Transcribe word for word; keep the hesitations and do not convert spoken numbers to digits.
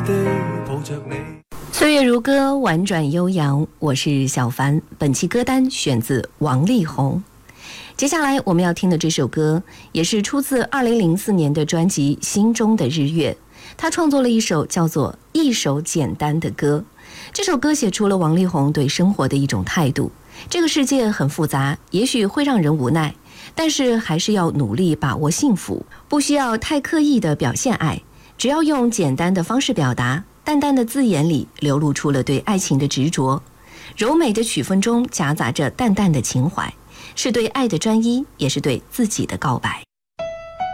岁月如歌，婉转悠扬，我是小凡。本期歌单选自王力宏。接下来我们要听的这首歌也是出自二零零四年的专辑《心中的日月》，他创作了一首叫做《一首简单的歌》。这首歌写出了王力宏对生活的一种态度。这个世界很复杂，也许会让人无奈，但是还是要努力把握幸福，不需要太刻意的表现爱，只要用简单的方式表达，淡淡的字眼里流露出了对爱情的执着，柔美的曲风中夹杂着淡淡的情怀，是对爱的专一，也是对自己的告白。